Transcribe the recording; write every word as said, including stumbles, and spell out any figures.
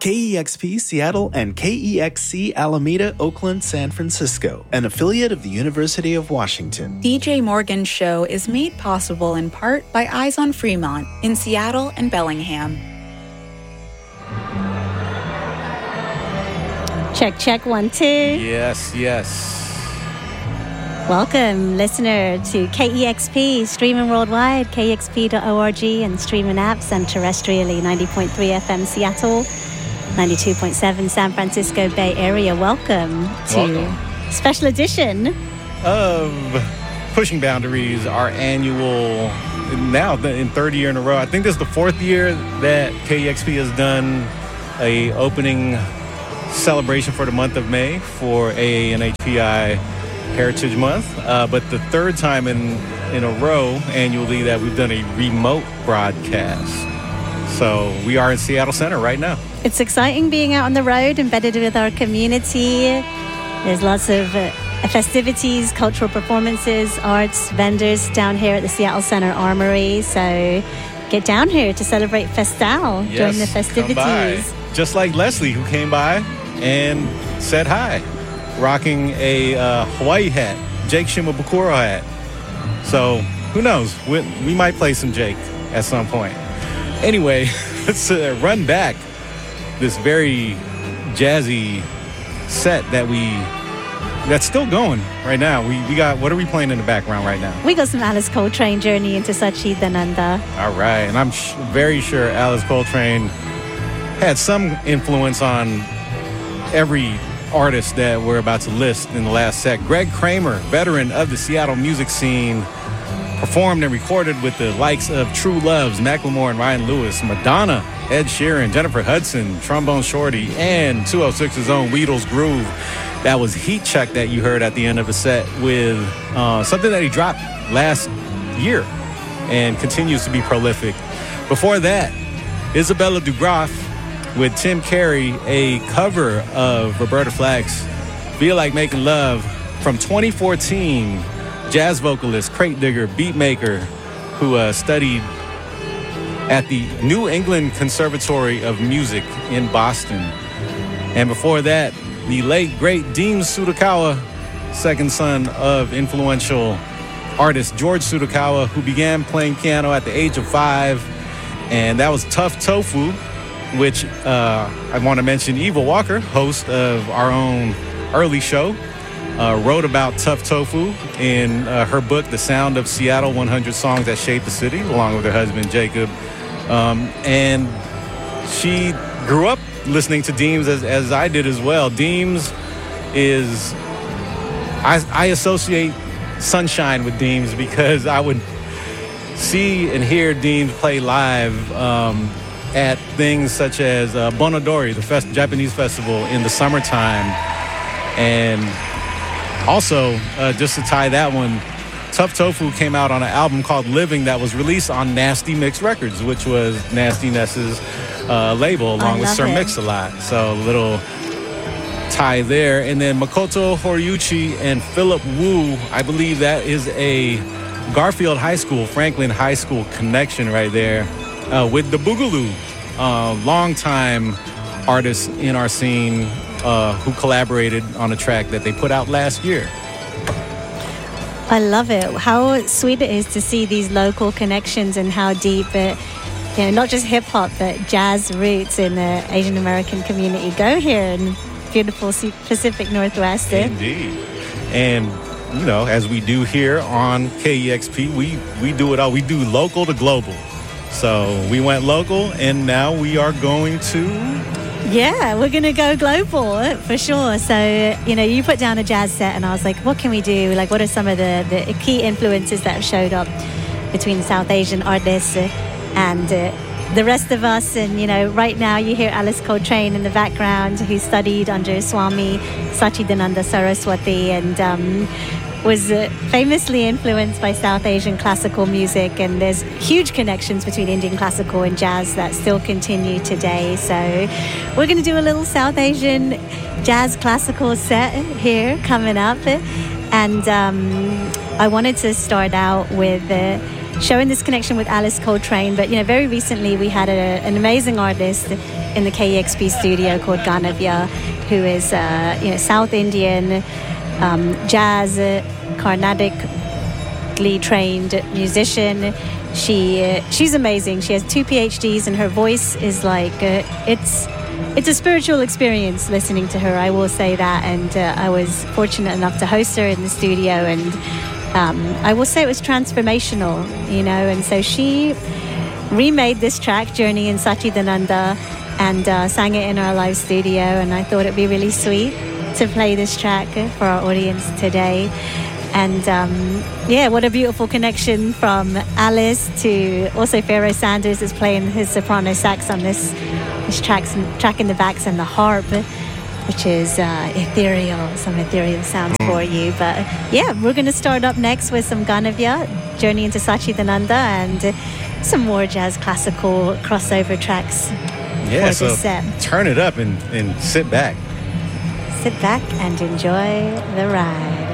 K E X P Seattle and K E X C Alameda, Oakland, San Francisco, an affiliate of the University of Washington. D J Morgan's show is made possible in part by Eyes on Fremont in Seattle and Bellingham. Check, check, one, two. Yes, yes. Welcome, listener, to K E X P, streaming worldwide, K E X P dot org, and streaming apps, and terrestrially, ninety point three F M Seattle, ninety-two point seven San Francisco Bay Area. Welcome to Welcome. Special edition of Pushing Boundaries, our annual, now in third year in a row. I think this is the fourth year that K E X P has done a opening celebration for the month of May for A A and H P I Heritage Month, uh, but the third time in, in a row annually that we've done a remote broadcast. So we are in Seattle Center right now. It's exciting being out on the road, embedded with our community. There's lots of uh, festivities, cultural performances, arts, vendors down here at the Seattle Center Armory. So get down here to celebrate Festal Yes, during the come festivities. by. Just like Leslie, who came by and said hi, rocking a uh, Hawaii hat, Jake Shimabukuro hat. So who knows? We, we might play some Jake at some point. Anyway, let's uh, run back this very jazzy set that we that's still going right now. We we got, what are we playing in the background right now? We got some Alice Coltrane, Journey into Satchidananda. All right, and I'm sh- very sure Alice Coltrane had some influence on every artist that we're about to list in the last set. Greg Kramer, veteran of the Seattle music scene, performed and recorded with the likes of True Loves, Macklemore and Ryan Lewis, Madonna, Ed Sheeran, Jennifer Hudson, Trombone Shorty, and two oh six's own Weedle's Groove. That was Heat Check that you heard at the end of the set with uh, something that he dropped last year and continues to be prolific. Before that, Isabella Dugroff with Tim Carey, a cover of Roberta Flack's Feel Like Making Love from twenty fourteen. Jazz vocalist, crate digger, beat maker, who uh, studied at the New England Conservatory of Music in Boston. And before that, the late, great Deems Tsutakawa, second son of influential artist George Tsutakawa, who began playing piano at the age of five. And that was Tough Tofu, which uh, I want to mention Eva Walker, host of our own early show, uh, wrote about Tough Tofu in uh, her book, The Sound of Seattle, one hundred Songs That Shaped the City, along with her husband, Jacob. Um, and she grew up listening to Deems as, as I did as well. Deems is, I, I associate Sunshine with Deems because I would see and hear Deems play live um, at things such as uh, Bonodori, the fest- Japanese festival in the summertime. And also, uh, just to tie that one, Tough Tofu came out on an album called Living that was released on Nasty Mix Records, which was Nasty Ness's uh, label, along with Sir Mix-a-Lot. So a little tie there. And then Makoto Horiuchi and Philip Wu, I believe that is a Garfield High School, Franklin High School connection right there, uh, with the Boogaloo, uh, longtime artists in our scene uh, who collaborated on a track that they put out last year. I love it. How sweet it is to see these local connections and how deep it, you know, not just hip hop, but jazz roots in the Asian American community go here in beautiful Pacific Northwest. Indeed. And, you know, as we do here on K E X P, we, we do it all. We do local to global. So we went local, and now we are going to... Yeah, we're going to go global for sure. So, you know, you put down a jazz set and I was like, what can we do? Like, what are some of the, the key influences that have showed up between South Asian artists and uh, the rest of us? And, you know, right now you hear Alice Coltrane in the background, who studied under Swami Satchidananda Saraswati and um, was uh, famously influenced by South Asian classical music, and there's huge connections between Indian classical and jazz that still continue today. So we're going to do a little South Asian jazz classical set here coming up, and um, I wanted to start out with uh, showing this connection with Alice Coltrane. But, you know, very recently we had a, an amazing artist in the K E X P studio called Ganavya, who is, uh, you know, South Indian, um, jazz, Carnatically trained musician. She uh, she's amazing. She has two P H Ds, and her voice is like uh, it's it's a spiritual experience listening to her. I will say that, and uh, I was fortunate enough to host her in the studio, and um, I will say it was transformational, you know. And so she remade this track, Journey in Satchidananda, and uh, sang it in our live studio. And I thought it'd be really sweet to play this track for our audience today. And um, yeah, what a beautiful connection from Alice to also Pharoah Sanders is playing his soprano sax on this this track, track in the backs, and the harp, which is uh, ethereal, some ethereal sounds for you. But yeah, we're going to start up next with some Ganavya, Journey into Satchidananda, and some more jazz classical crossover tracks Yeah, for so this set. turn it up and, and sit back. Sit back and enjoy the ride.